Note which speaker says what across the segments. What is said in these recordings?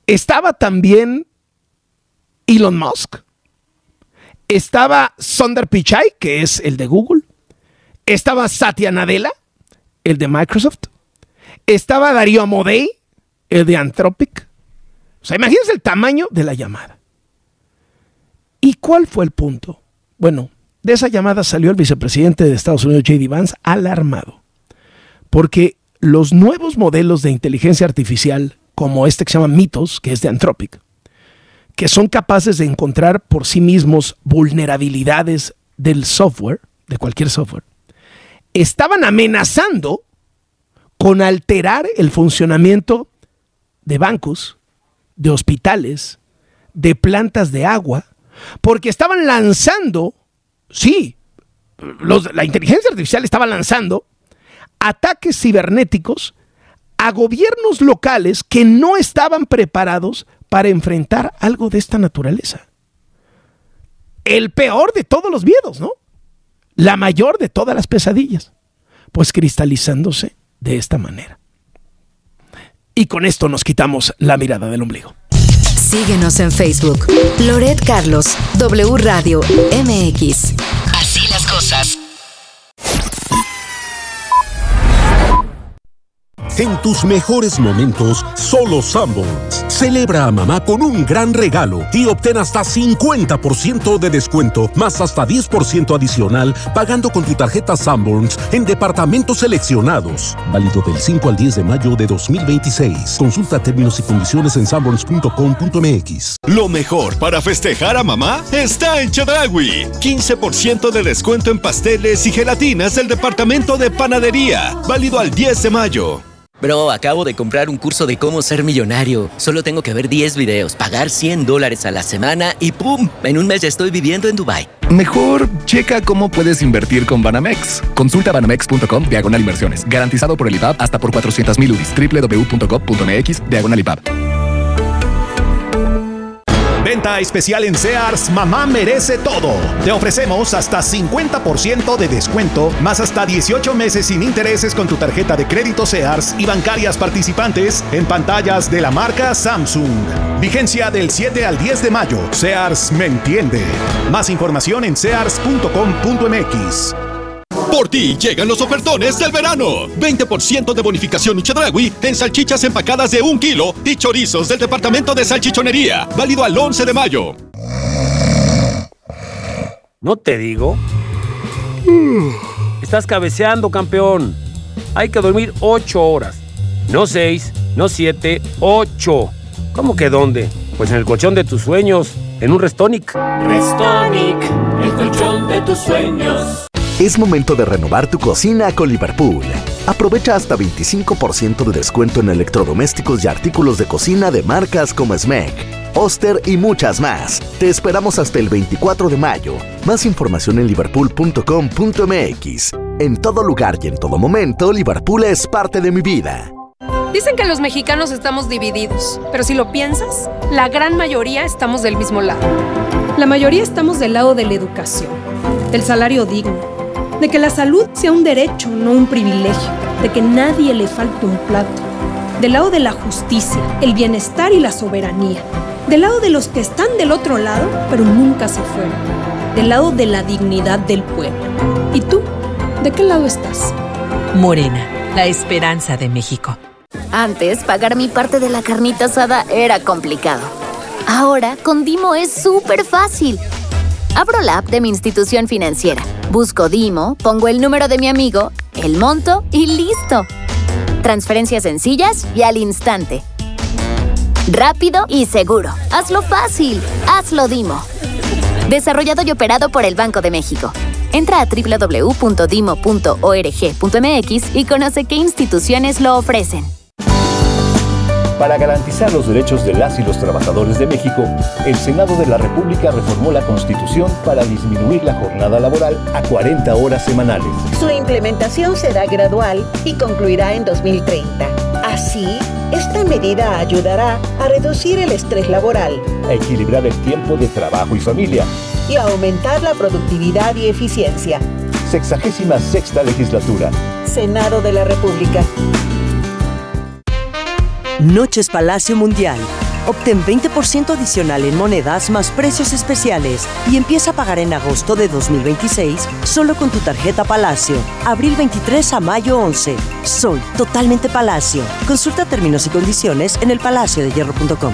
Speaker 1: Estaba también Elon Musk. Estaba Sundar Pichai, que es el de Google. Estaba Satya Nadella, el de Microsoft. Estaba Darío Amodei, el de Anthropic. O sea, imagínense el tamaño de la llamada. ¿Y cuál fue el punto? Bueno, de esa llamada salió el vicepresidente de Estados Unidos, J.D. Vance, alarmado. Porque los nuevos modelos de inteligencia artificial, como este que se llama Mythos, que es de Anthropic, que son capaces de encontrar por sí mismos vulnerabilidades del software, de cualquier software, estaban amenazando con alterar el funcionamiento de bancos, de hospitales, de plantas de agua, porque estaban lanzando, la inteligencia artificial estaba lanzando ataques cibernéticos a gobiernos locales que no estaban preparados para enfrentar algo de esta naturaleza. El peor de todos los miedos, ¿no? La mayor de todas las pesadillas, pues cristalizándose de esta manera. Y con esto nos quitamos la mirada del ombligo.
Speaker 2: Síguenos en Facebook. Loret Carlos, W Radio MX. Así las cosas.
Speaker 3: En tus mejores momentos, solo Sanborns. Celebra a mamá con un gran regalo y obtén hasta 50% de descuento, más hasta 10% adicional, pagando con tu tarjeta Sanborns en departamentos seleccionados. Válido del 5 al 10 de mayo de 2026. Consulta términos y condiciones en sanborns.com.mx.
Speaker 4: Lo mejor para festejar a mamá está en Chedraui. 15% de descuento en pasteles y gelatinas del departamento de panadería. Válido al 10 de mayo.
Speaker 5: Bro, acabo de comprar un curso de cómo ser millonario. Solo tengo que ver 10 videos, pagar $100 a la semana y ¡pum! En un mes ya estoy viviendo en Dubái.
Speaker 6: Mejor checa cómo puedes invertir con Banamex. Consulta banamex.com/inversiones. Garantizado por el IPAB hasta por 400,000 UDIs. www.gov.mx/IPAB.
Speaker 7: Venta especial en Sears, mamá merece todo. Te ofrecemos hasta 50% de descuento, más hasta 18 meses sin intereses con tu tarjeta de crédito Sears y bancarias participantes en pantallas de la marca Samsung. Vigencia del 7 al 10 de mayo. Sears me entiende. Más información en sears.com.mx.
Speaker 4: Por ti llegan los ofertones del verano. 20% de bonificación Chedraui en salchichas empacadas de 1 kilo y chorizos del departamento de salchichonería. Válido al 11 de mayo.
Speaker 8: ¿No te digo? Estás cabeceando, campeón. Hay que dormir 8 horas. No 6, no 7, 8. ¿Cómo que dónde? Pues en el colchón de tus sueños, en un Restonic.
Speaker 9: Restonic, el colchón de tus sueños.
Speaker 10: Es momento de renovar tu cocina con Liverpool. Aprovecha hasta 25% de descuento en electrodomésticos y artículos de cocina de marcas como Smeg, Oster y muchas más. Te esperamos hasta el 24 de mayo. Más información en liverpool.com.mx. En todo lugar y en todo momento, Liverpool es parte de mi vida.
Speaker 11: Dicen que los mexicanos estamos divididos, pero si lo piensas, la gran mayoría estamos del mismo lado.
Speaker 12: La mayoría estamos del lado de la educación, del salario digno, de que la salud sea un derecho, no un privilegio, de que nadie le falte un plato, del lado de la justicia, el bienestar y la soberanía, del lado de los que están del otro lado, pero nunca se fueron, del lado de la dignidad del pueblo. ¿Y tú? ¿De qué lado estás?
Speaker 2: Morena, la esperanza de México.
Speaker 13: Antes, pagar mi parte de la carnita asada era complicado. Ahora, con Dimo es súper fácil. Abro la app de mi institución financiera, busco Dimo, pongo el número de mi amigo, el monto y ¡listo! Transferencias sencillas y al instante. Rápido y seguro. Hazlo fácil. Hazlo Dimo. Desarrollado y operado por el Banco de México. Entra a www.dimo.org.mx y conoce qué instituciones lo ofrecen.
Speaker 14: Para garantizar los derechos de las y los trabajadores de México, el Senado de la República reformó la Constitución para disminuir la jornada laboral a 40 horas semanales.
Speaker 15: Su implementación será gradual y concluirá en 2030. Así, esta medida ayudará a reducir el estrés laboral,
Speaker 14: a equilibrar el tiempo de trabajo y familia
Speaker 15: y a aumentar la productividad y eficiencia.
Speaker 14: 66ª Legislatura.
Speaker 15: Senado de la República.
Speaker 2: Noches Palacio Mundial.
Speaker 16: Obtén 20% adicional en monedas más precios especiales y empieza a pagar en agosto de 2026 solo con tu tarjeta Palacio. Abril 23 a mayo 11. Soy totalmente Palacio. Consulta términos y condiciones en elpalaciodehierro.com.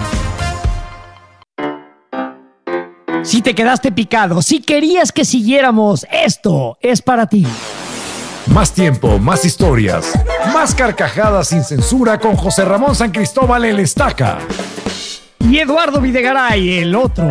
Speaker 17: Si te quedaste picado, si querías que siguiéramos, esto es para ti.
Speaker 18: Más tiempo, más historias, más carcajadas sin censura con José Ramón San Cristóbal el Estaca.
Speaker 17: Y Eduardo Videgaray, el otro.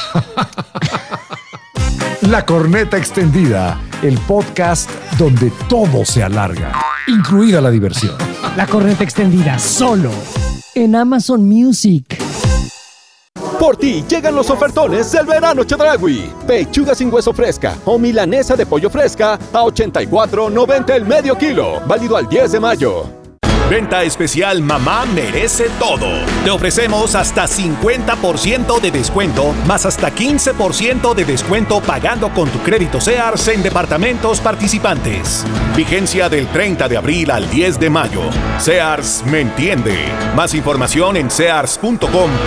Speaker 18: La Corneta Extendida, el podcast donde todo se alarga, incluida la diversión.
Speaker 17: La Corneta Extendida, solo en Amazon Music.
Speaker 4: Por ti llegan los ofertones del verano Chedraui. Pechuga sin hueso fresca o milanesa de pollo fresca a $84.90 el medio kilo. Válido al 10 de mayo.
Speaker 7: Venta especial Mamá Merece Todo. Te ofrecemos hasta 50% de descuento, más hasta 15% de descuento pagando con tu crédito Sears en departamentos participantes. Vigencia del 30 de abril al 10 de mayo. Sears me entiende. Más información en sears.com.mx.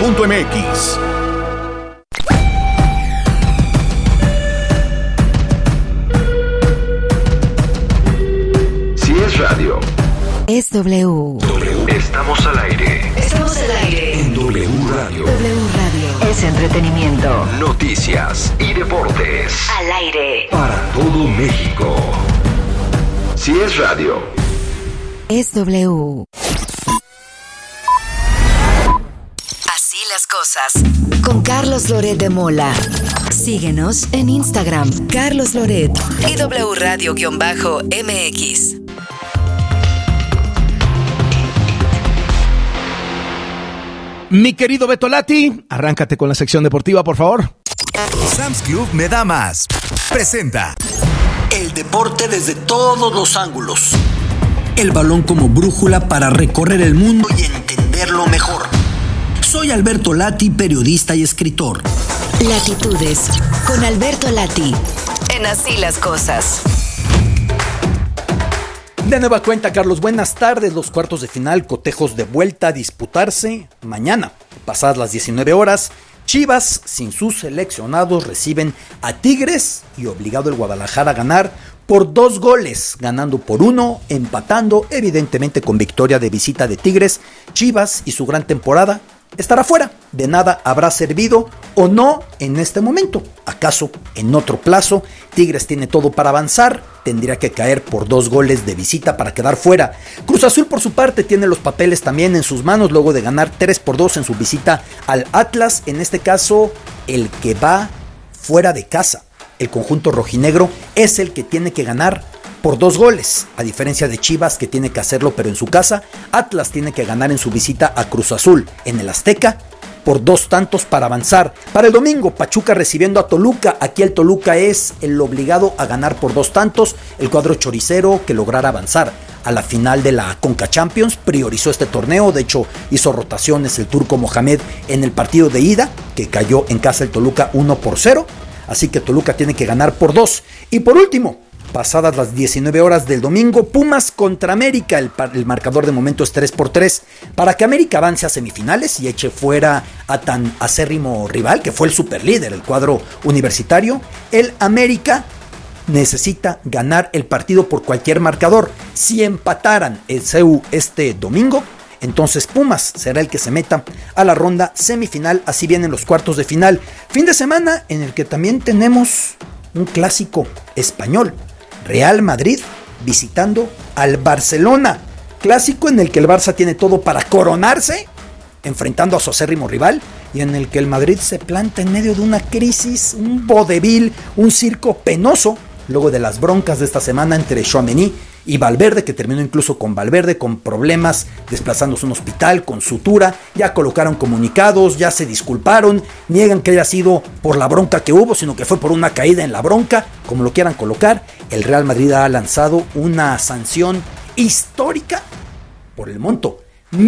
Speaker 19: Si es radio,
Speaker 2: es W.
Speaker 19: Estamos al aire.
Speaker 2: Estamos al aire.
Speaker 19: En W Radio.
Speaker 2: W Radio. Es entretenimiento.
Speaker 19: Noticias y deportes.
Speaker 2: Al aire.
Speaker 19: Para todo México. Si es radio,
Speaker 2: es W. Así las cosas. Con Carlos Loret de Mola. Síguenos en Instagram, Carlos Loret y W Radio-MX.
Speaker 1: Mi querido Beto Lati, arráncate con la sección deportiva, por favor.
Speaker 20: Sam's Club me da más. Presenta
Speaker 21: el deporte desde todos los ángulos. El balón como brújula para recorrer el mundo y entenderlo mejor. Soy Alberto Lati, periodista y escritor.
Speaker 2: Latitudes con Alberto Lati. En Así las cosas.
Speaker 22: De nueva cuenta, Carlos, buenas tardes. Los cuartos de final, cotejos de vuelta a disputarse mañana, pasadas las 19 horas. Chivas, sin sus seleccionados, reciben a Tigres y obligado el Guadalajara a ganar por 2 goles, ganando por 1, empatando, evidentemente con victoria de visita de Tigres. Chivas y su gran temporada estará fuera. De nada habrá servido o no en este momento. ¿Acaso en otro plazo? Tigres tiene todo para avanzar, tendría que caer por 2 goles de visita para quedar fuera. Cruz Azul por su parte tiene los papeles también en sus manos luego de ganar 3-2 en su visita al Atlas. En este caso, el que va fuera de casa, el conjunto rojinegro, es el que tiene que ganar por 2 goles, a diferencia de Chivas que tiene que hacerlo pero en su casa. Atlas tiene que ganar en su visita a Cruz Azul en el Azteca por 2 tantos para avanzar. Para el domingo, Pachuca recibiendo a Toluca. Aquí el Toluca es el obligado a ganar por 2 tantos. El cuadro choricero que lograra avanzar a la final de la Conca Champions priorizó este torneo. De hecho, hizo rotaciones el turco Mohamed en el partido de ida, que cayó en casa el Toluca 1-0. Así que Toluca tiene que ganar por 2. Y por último, pasadas las 19 horas del domingo, Pumas contra América. El marcador de momento es 3-3. Para que América avance a semifinales y eche fuera a tan acérrimo rival que fue el superlíder, el cuadro universitario, el América necesita ganar el partido por cualquier marcador. Si empataran el CU este domingo, entonces Pumas será el que se meta a la ronda semifinal. Así vienen los cuartos de final. Fin de semana en el que también tenemos un clásico español. Real Madrid visitando al Barcelona. Clásico en el que el Barça tiene todo para coronarse, enfrentando a su acérrimo rival, y en el que el Madrid se planta en medio de una crisis, un vodevil, un circo penoso, luego de las broncas de esta semana entre Tchouaméni y Valverde, que terminó incluso con Valverde con problemas desplazándose a un hospital con sutura. Ya colocaron comunicados, ya se disculparon, niegan que haya sido por la bronca que hubo, sino que fue por una caída en la bronca, como lo quieran colocar. El Real Madrid ha lanzado una sanción histórica por el monto,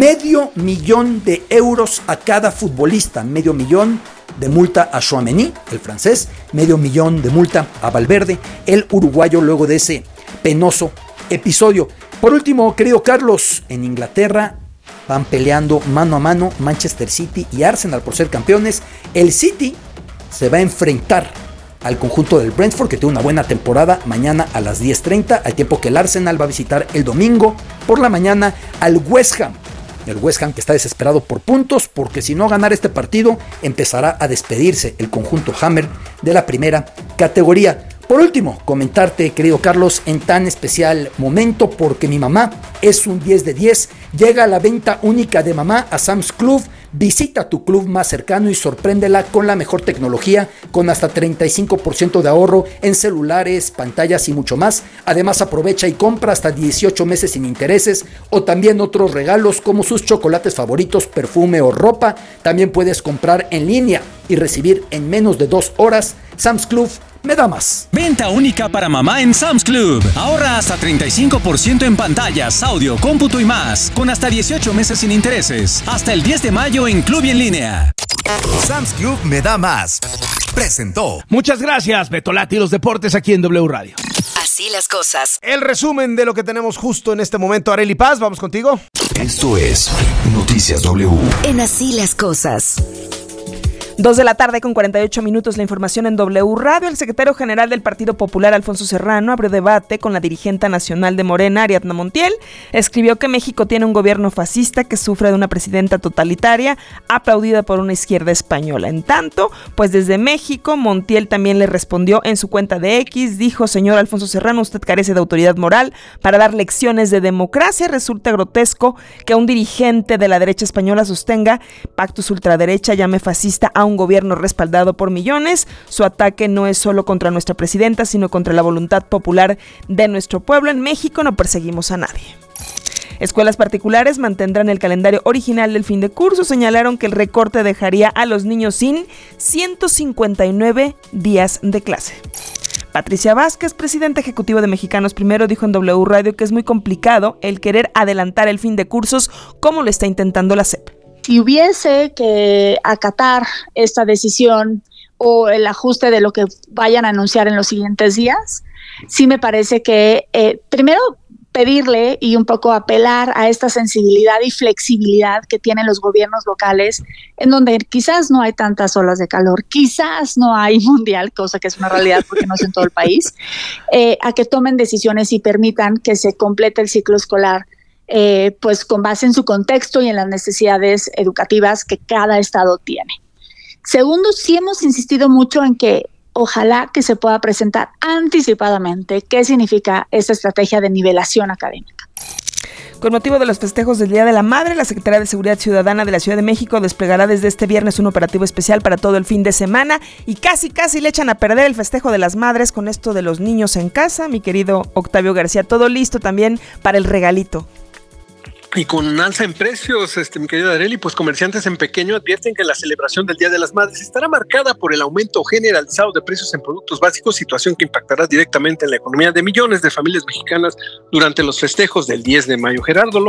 Speaker 22: $500,000 de euros a cada futbolista, $500,000 de multa a Tchouaméni, el francés, $500,000 de multa a Valverde, el uruguayo, luego de ese penoso episodio. Por último, querido Carlos, en Inglaterra van peleando mano a mano Manchester City y Arsenal por ser campeones. El City se va a enfrentar al conjunto del Brentford, que tiene una buena temporada, mañana a las 10:30, al tiempo que el Arsenal va a visitar el domingo por la mañana al West Ham. El West Ham que está desesperado por puntos, porque si no ganar este partido empezará a despedirse el conjunto Hammer de la primera categoría. Por último, comentarte, querido Carlos, en tan especial momento, porque mi mamá es un 10 de 10. Llega a la venta única de mamá a Sam's Club. Visita tu club más cercano y sorpréndela con la mejor tecnología, con hasta 35% de ahorro en celulares, pantallas y mucho más. Además, aprovecha y compra hasta 18 meses sin intereses, o también otros regalos como sus chocolates favoritos, perfume o ropa. También puedes comprar en línea y recibir en menos de 2 horas. Sam's Club me da más.
Speaker 3: Venta única para mamá en Sam's Club. Ahorra hasta 35% en pantallas, audio, cómputo y más, con hasta 18 meses sin intereses. Hasta el 10 de mayo en Club y en línea.
Speaker 20: Sam's Club me da más. Presentó.
Speaker 1: Muchas gracias, Betolati y los deportes aquí en W Radio.
Speaker 2: Así las cosas.
Speaker 1: El resumen de lo que tenemos justo en este momento. Arely Paz, vamos contigo.
Speaker 20: Esto es Noticias W.
Speaker 2: En Así las cosas.
Speaker 5: 2:48 p.m, la información en W Radio. El secretario general del Partido Popular, Alfonso Serrano, abrió debate con la dirigente nacional de Morena, Ariadna Montiel. Escribió que México tiene un gobierno fascista que sufre de una presidenta totalitaria, aplaudida por una izquierda española. En tanto, pues desde México, Montiel también le respondió en su cuenta de X. Dijo: señor Alfonso Serrano, usted carece de autoridad moral para dar lecciones de democracia. Resulta grotesco que un dirigente de la derecha española sostenga pactos ultraderecha, llame fascista a un gobierno respaldado por millones. Su ataque no es solo contra nuestra presidenta, sino contra la voluntad popular de nuestro pueblo. En México no perseguimos a nadie. Escuelas particulares mantendrán el calendario original del fin de curso. Señalaron que el recorte dejaría a los niños sin 159 días de clase. Patricia Vázquez, presidenta ejecutiva de Mexicanos Primero, dijo en W Radio que es muy complicado el querer adelantar el fin de cursos como lo está intentando la SEP.
Speaker 23: Si hubiese que acatar esta decisión o el ajuste de lo que vayan a anunciar en los siguientes días, sí me parece que primero pedirle y un poco apelar a esta sensibilidad y flexibilidad que tienen los gobiernos locales, en donde quizás no hay tantas olas de calor, quizás no hay mundial, cosa que es una realidad porque no es en todo el país, a que tomen decisiones y permitan que se complete el ciclo escolar pues con base en su contexto y en las necesidades educativas que cada estado tiene. Segundo, sí hemos insistido mucho en que ojalá que se pueda presentar anticipadamente qué significa esta estrategia de nivelación académica.
Speaker 5: Con motivo de los festejos del Día de la Madre, la Secretaría de Seguridad Ciudadana de la Ciudad de México desplegará desde este viernes un operativo especial para todo el fin de semana y casi le echan a perder el festejo de las madres con esto de los niños en casa. Mi querido Octavio García, todo listo también para el regalito.
Speaker 24: Y con alza en precios, mi querida Arely, pues comerciantes en pequeño advierten que la celebración del Día de las Madres estará marcada por el aumento generalizado de precios en productos básicos, situación que impactará directamente en la economía de millones de familias mexicanas durante los festejos del 10 de mayo. Gerardo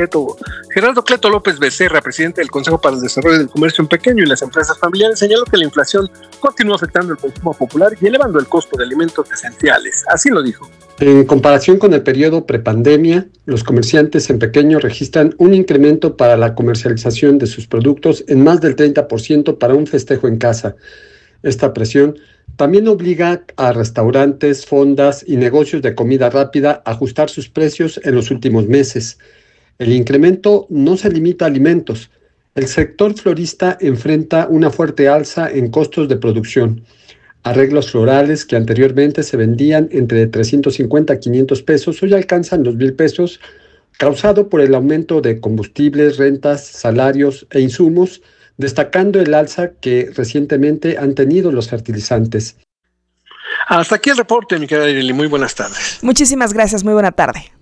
Speaker 24: Cleto López Becerra, presidente del Consejo para el Desarrollo del Comercio en Pequeño y las Empresas Familiares, señaló que la inflación continúa afectando el consumo popular y elevando el costo de alimentos esenciales. Así lo dijo.
Speaker 25: En comparación con el periodo prepandemia, los comerciantes en pequeño registran un incremento para la comercialización de sus productos en más del 30% para un festejo en casa. Esta presión también obliga a restaurantes, fondas y negocios de comida rápida a ajustar sus precios en los últimos meses. El incremento no se limita a alimentos. El sector florista enfrenta una fuerte alza en costos de producción. Arreglos florales que anteriormente se vendían entre 350 a 500 pesos, hoy alcanzan los 1,000 pesos, causado por el aumento de combustibles, rentas, salarios e insumos, destacando el alza que recientemente han tenido los fertilizantes.
Speaker 24: Hasta aquí el reporte, mi querida Ireli. Muy buenas tardes.
Speaker 5: Muchísimas gracias, muy buena tarde.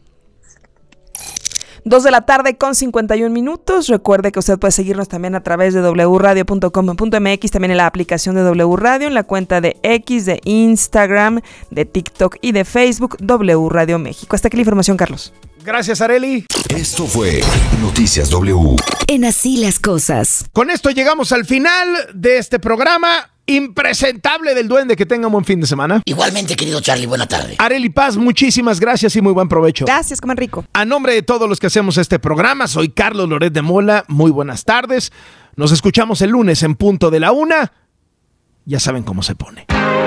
Speaker 5: 2:51 p.m. Recuerde que usted puede seguirnos también a través de wradio.com.mx, también en la aplicación de W Radio, en la cuenta de X, de Instagram, de TikTok y de Facebook, W Radio México. Hasta aquí la información, Carlos.
Speaker 1: Gracias, Arely.
Speaker 20: Esto fue Noticias W.
Speaker 2: En Así las cosas.
Speaker 1: Con esto llegamos al final de este programa. impresentable del Duende, que tenga un buen fin de semana.
Speaker 6: Igualmente, querido Charlie, buena tarde.
Speaker 1: Arely Paz, muchísimas gracias y muy buen provecho.
Speaker 5: Gracias, coman rico.
Speaker 1: A nombre de todos los que hacemos este programa, soy Carlos Loret de Mola. Muy buenas tardes. Nos escuchamos el lunes en punto de la 1. Ya saben cómo se pone.